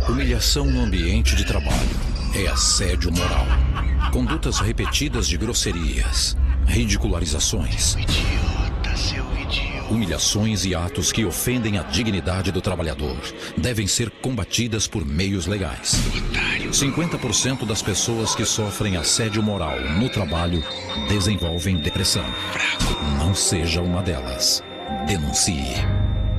Humilhação no ambiente de trabalho é assédio moral. Condutas repetidas de grosserias, ridicularizações, humilhações e atos que ofendem a dignidade do trabalhador devem ser combatidas por meios legais. 50% das pessoas que sofrem assédio moral no trabalho desenvolvem depressão. Não seja uma delas. Denuncie.